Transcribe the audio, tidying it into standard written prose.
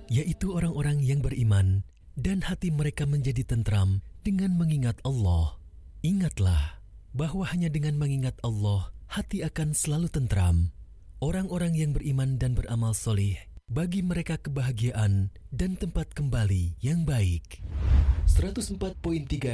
yaitu orang-orang yang beriman dan hati mereka menjadi tentram dengan mengingat Allah. Ingatlah bahwa hanya dengan mengingat Allah, hati akan selalu tentram. Orang-orang yang beriman dan beramal soleh, bagi mereka kebahagiaan dan tempat kembali yang baik. 104.3